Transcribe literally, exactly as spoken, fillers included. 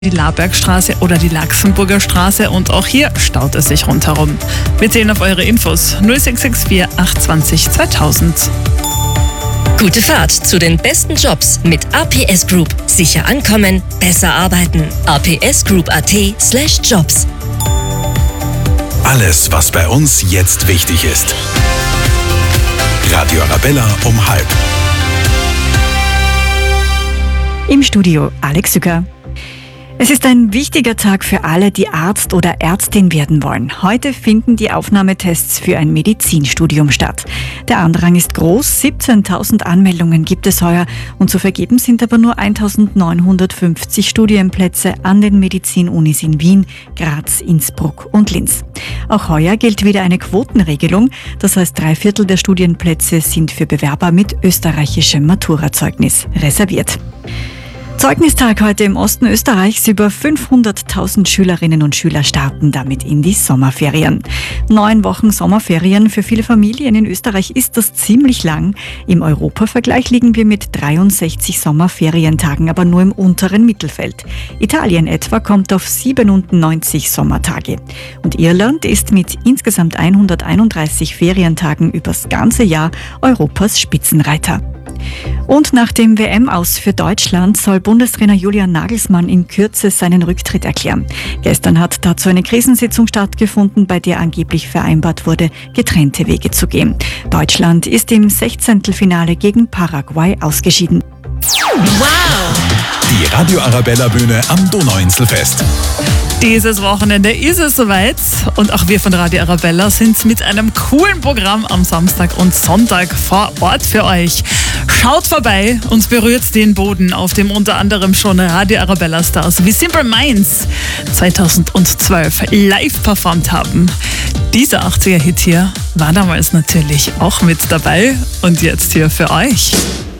die Labergstraße oder die Laxenburger Straße und auch hier staut es sich rundherum. Wir zählen auf eure Infos null sechs sechs vier acht zwei null zweitausend. Gute Fahrt zu den besten Jobs mit A P S Group. Sicher ankommen, besser arbeiten. a p s group punkt a t slash jobs. Alles, was bei uns jetzt wichtig ist. Radio Arabella um halb. Im Studio Alex Sücker. Es ist ein wichtiger Tag für alle, die Arzt oder Ärztin werden wollen. Heute finden die Aufnahmetests für ein Medizinstudium statt. Der Andrang ist groß, siebzehntausend Anmeldungen gibt es heuer und zu vergeben sind aber nur eintausendneunhundertfünfzig Studienplätze an den Medizinunis in Wien, Graz, Innsbruck und Linz. Auch heuer gilt wieder eine Quotenregelung, das heißt drei Viertel der Studienplätze sind für Bewerber mit österreichischem Maturazeugnis reserviert. Zeugnisstag heute im Osten Österreichs. Über fünfhunderttausend Schülerinnen und Schüler starten damit in die Sommerferien. Neun Wochen Sommerferien für viele Familien in Österreich ist das ziemlich lang. Im Europavergleich liegen wir mit dreiundsechzig Sommerferientagen, aber nur im unteren Mittelfeld. Italien etwa kommt auf siebenundneunzig Sommertage. Und Irland ist mit insgesamt hunderteinunddreißig Ferientagen übers ganze Jahr Europas Spitzenreiter. Und nach dem W M-Aus für Deutschland soll Bundestrainer Julian Nagelsmann in Kürze seinen Rücktritt erklären. Gestern hat dazu eine Krisensitzung stattgefunden, bei der angeblich vereinbart wurde, getrennte Wege zu gehen. Deutschland ist im Sechzehntelfinale gegen Paraguay ausgeschieden. Wow! Die Radio Arabella Bühne am Donauinselfest. Dieses Wochenende ist es soweit und auch wir von Radio Arabella sind mit einem coolen Programm am Samstag und Sonntag vor Ort für euch. Schaut vorbei und berührt den Boden, auf dem unter anderem schon Radio Arabella Stars wie Simple Minds zweitausendzwölf live performt haben. Dieser achtziger-Hit hier war damals natürlich auch mit dabei und jetzt hier für euch.